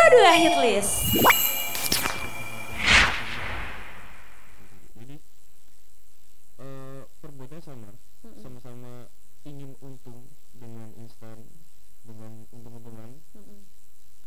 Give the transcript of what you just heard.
dua hit list. Jadi perbuatan sama, sama-sama ingin untung